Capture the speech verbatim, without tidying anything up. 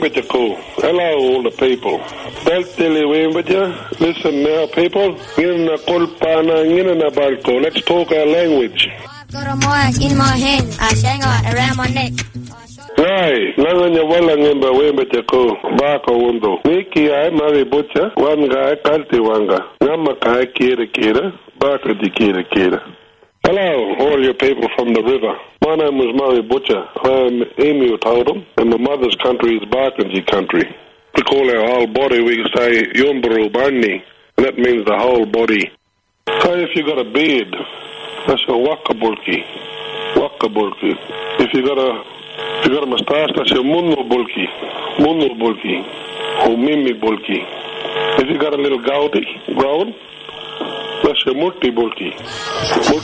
Wembetako. Hello, all the people. Daltili Wembeja. Listen now, people. Ngina Kolpana, Ngina Balko. Let's talk our language. Got a mic in my hand. I sang it around my neck. Right, Nanganya Walla Ngimba Wembetako. Bako Wundo. Niki I Mari Butcher. One guy, Kalti Wanga. Namakai Kira Kira. Baka di Kira Kira. Hello, all you people from the river. My name is Murray Butcher. I'm Emu Taudum, and my mother's country is Barkindji country. We call our whole body, we say Yumburu Barni, and that means the whole body. So if you got a beard, that's your Wakabulki. Wakabulki. If you got a if you got a moustache, that's your Munubulki. Munubulki. Or Mimi Bulki. If you got a little gouty, ground, that's your Murti Bulki.